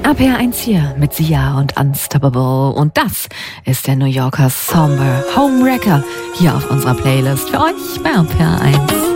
RPR1 hier mit Sia und Unstoppable. Und das ist der New Yorker Somber Homewrecker hier auf unserer Playlist für euch bei RPR1.